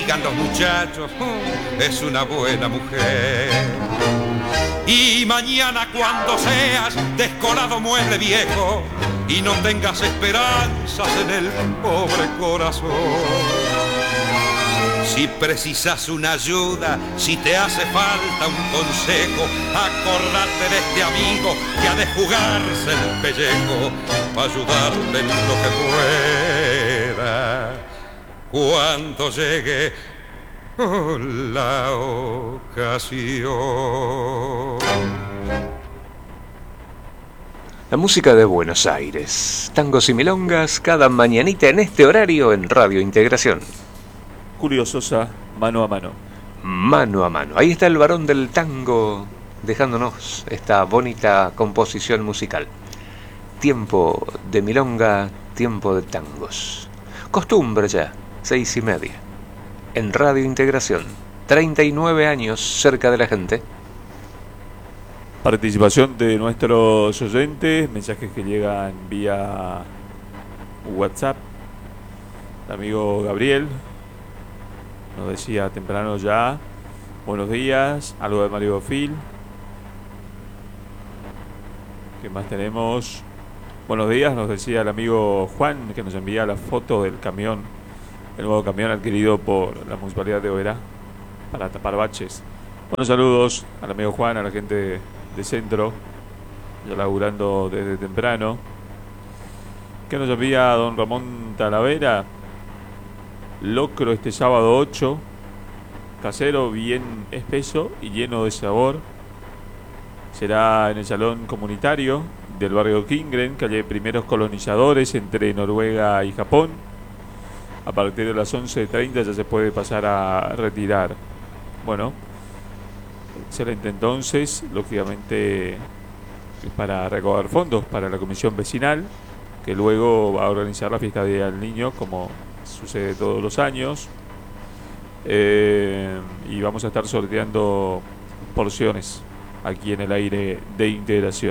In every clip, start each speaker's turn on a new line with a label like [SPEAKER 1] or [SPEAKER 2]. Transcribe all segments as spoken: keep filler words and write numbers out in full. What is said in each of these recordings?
[SPEAKER 1] digan los muchachos, oh, es una buena mujer. Y mañana cuando seas descolado mueble viejo y no tengas esperanzas en el pobre corazón, si precisas una ayuda, si te hace falta un consejo, acordate de este amigo que ha de jugarse el pellejo para ayudarte en lo que pueda cuando llegue la ocasión.
[SPEAKER 2] La música de Buenos Aires, tangos y milongas, cada mañanita en este horario en Radio Integración.
[SPEAKER 3] Julio Sosa, mano a mano.
[SPEAKER 2] Mano a mano. Ahí está el varón del tango dejándonos esta bonita composición musical. Tiempo de milonga, tiempo de tangos. Costumbre ya, seis y media. En Radio Integración, treinta y nueve años cerca de la gente.
[SPEAKER 3] Participación de nuestros oyentes, mensajes que llegan vía WhatsApp. El amigo Gabriel nos decía temprano ya, buenos días, algo de Mario Phil. ¿Qué más tenemos? Buenos días, nos decía el amigo Juan, que nos envía la foto del camión, el nuevo camión adquirido por la Municipalidad de Oberá para tapar baches. Buenos saludos al amigo Juan, a la gente de, de Centro, ya laburando desde temprano. ¿Qué nos envía don Ramón Talavera? Locro este sábado ocho, casero, bien espeso y lleno de sabor. Será en el salón comunitario del barrio Kingren, calle Primeros Colonizadores, entre Noruega y Japón. A partir de las once treinta ya se puede pasar a retirar. Bueno, excelente entonces, lógicamente para recaudar fondos para la comisión vecinal, que luego va a organizar la fiesta Día del Niño, como sucede todos los años, eh, y vamos a estar sorteando porciones aquí en el aire de Integración.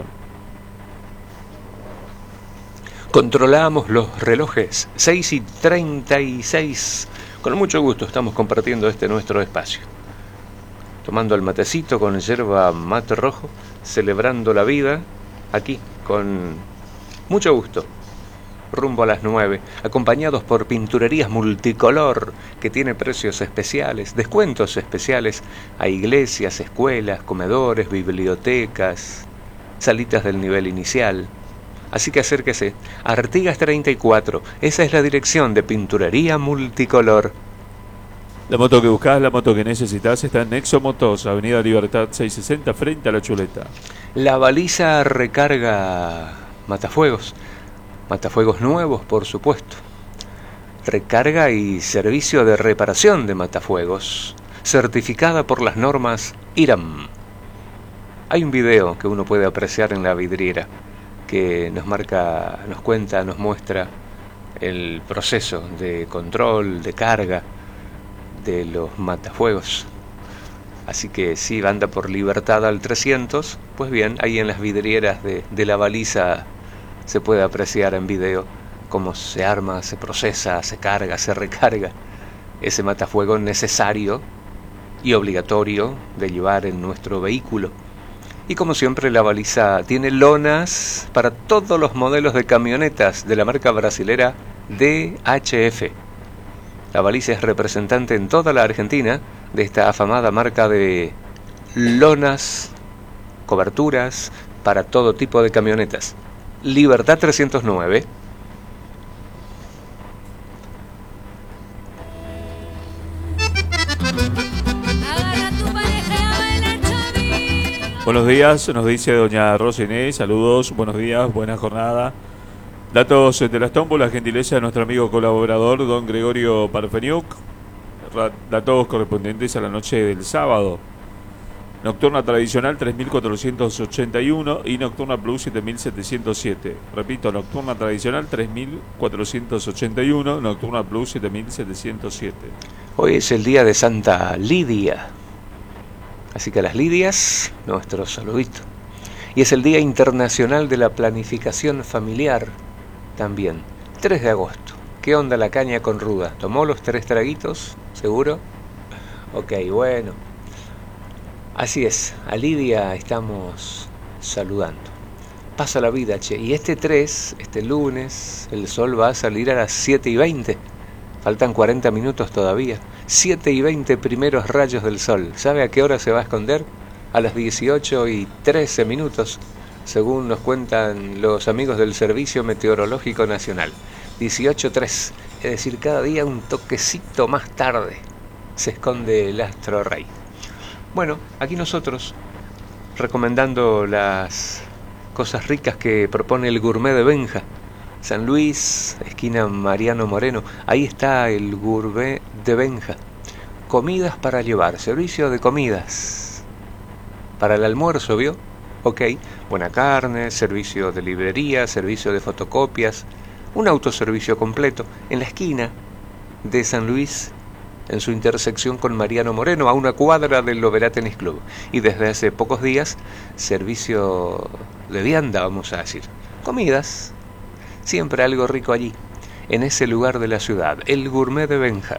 [SPEAKER 2] Controlamos los relojes, seis y treinta y seis. Con mucho gusto estamos compartiendo este nuestro espacio, tomando el matecito con yerba mate rojo, celebrando la vida aquí con mucho gusto. Rumbo a las nueve, acompañados por Pinturerías Multicolor, que tiene precios especiales, descuentos especiales a iglesias, escuelas, comedores, bibliotecas, salitas del nivel inicial. Así que acérquese, Artigas treinta y cuatro, esa es la dirección de Pinturería Multicolor.
[SPEAKER 3] La moto que buscás, la moto que necesitas está en Nexo Motos, Avenida Libertad seiscientos sesenta, frente a La Chuleta.
[SPEAKER 2] La baliza recarga matafuegos. Matafuegos nuevos, por supuesto. Recarga y servicio de reparación de matafuegos, certificada por las normas IRAM. Hay un video que uno puede apreciar en la vidriera que nos marca, nos cuenta, nos muestra el proceso de control, de carga de los matafuegos. Así que si anda por Libertad al trescientos, pues bien, ahí en las vidrieras de, de la baliza se puede apreciar en video cómo se arma, se procesa, se carga, se recarga ese matafuego necesario y obligatorio de llevar en nuestro vehículo. Y como siempre, la baliza tiene lonas para todos los modelos de camionetas de la marca brasilera D H F. La baliza es representante en toda la Argentina de esta afamada marca de lonas, coberturas para todo tipo de camionetas. Libertad trescientos nueve.
[SPEAKER 3] Buenos días, nos dice doña Rosa Inés, saludos, buenos días, buena jornada. Datos de las tómbolas, gentileza de nuestro amigo colaborador, don Gregorio Parfeniuk. Datos correspondientes a la noche del sábado. Nocturna tradicional tres mil cuatrocientos ochenta y uno y Nocturna Plus siete mil setecientos siete. Repito, Nocturna tradicional tres mil cuatrocientos ochenta y uno, Nocturna Plus siete mil setecientos siete.
[SPEAKER 2] Hoy es el día de Santa Lidia. Así que a las Lidias, nuestro saludito. Y es el Día Internacional de la Planificación Familiar también, tres de agosto. ¿Qué onda la caña con ruda? ¿Tomó los tres traguitos? ¿Seguro? Ok, bueno. Así es, a Lidia estamos saludando. Pasa la vida, che. Y este tres, este lunes, el sol va a salir a las siete y veinte. Faltan cuarenta minutos todavía. siete y veinte primeros rayos del sol. ¿Sabe a qué hora se va a esconder? A las dieciocho y trece minutos, según nos cuentan los amigos del Servicio Meteorológico Nacional. dieciocho tres, es decir, cada día un toquecito más tarde se esconde el astro rey. Bueno, aquí nosotros recomendando las cosas ricas que propone el Gourmet de Benja. San Luis, esquina Mariano Moreno, ahí está el Gourmet de Benja. Comidas para llevar, servicio de comidas. Para el almuerzo, ¿vio? Ok, buena carne, servicio de librería, servicio de fotocopias, un autoservicio completo en la esquina de San Luis, en su intersección con Mariano Moreno, a una cuadra del Lovera Tennis Club. Y desde hace pocos días, servicio de vianda, vamos a decir. Comidas, siempre algo rico allí, en ese lugar de la ciudad, el Gourmet de Benja.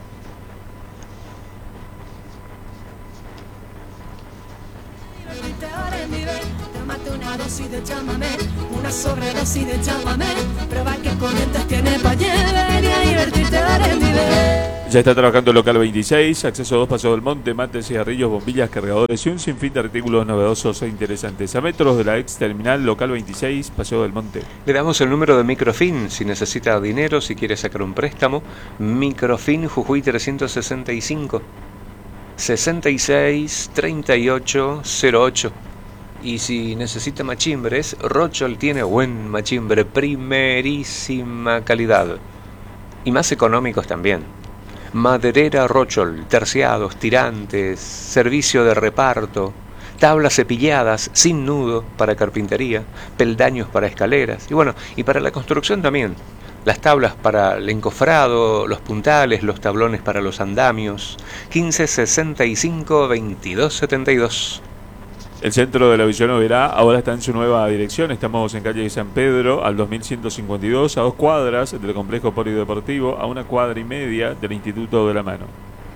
[SPEAKER 4] Una sobredosis de chamamé, prueba que con dientes tiene pa' llevar y a divertirte daré mi bebé.
[SPEAKER 3] Ya está trabajando el local veintiséis, acceso a dos Paso del Monte, mates, cigarrillos, bombillas, cargadores y un sinfín de artículos novedosos e interesantes. A metros de la ex terminal, local veintiséis, Paso del Monte.
[SPEAKER 2] Le damos el número de Microfin si necesita dinero, si quiere sacar un préstamo. Microfin Jujuy trescientos sesenta y cinco, sesenta y seis, treinta y ocho, cero ocho. Y si necesita machimbres, Rochol tiene buen machimbre, primerísima calidad. Y más económicos también. Maderera Rochol, terciados, tirantes, servicio de reparto, tablas cepilladas sin nudo para carpintería, peldaños para escaleras. Y bueno, y para la construcción también. Las tablas para el encofrado, los puntales, los tablones para los andamios. quince sesenta y cinco, veintidós setenta y dos.
[SPEAKER 3] El centro de la Visión Oberá ahora está en su nueva dirección. Estamos en calle San Pedro, al dos mil ciento cincuenta y dos, a dos cuadras del complejo polideportivo, a una cuadra y media del Instituto de la Mano.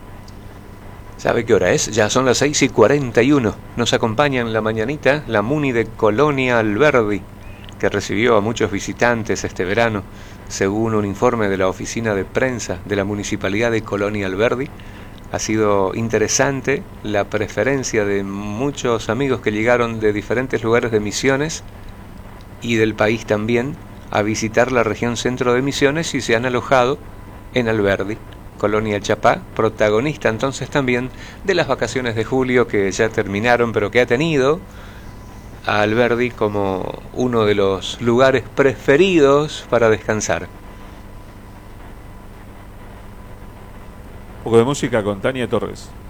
[SPEAKER 2] ¿Sabe qué hora es? Ya son las seis y cuarenta y uno. Nos acompaña en la mañanita la Muni de Colonia Alberdi, que recibió a muchos visitantes este verano, según un informe de la oficina de prensa de la Municipalidad de Colonia Alberdi. Ha sido interesante la preferencia de muchos amigos que llegaron de diferentes lugares de Misiones y del país también a visitar la región centro de Misiones y se han alojado en Alberdi, Colonia El Chapá, protagonista entonces también de las vacaciones de julio que ya terminaron, pero que ha tenido a Alberdi como uno de los lugares preferidos para descansar.
[SPEAKER 3] Un poco de música con Tania Torres.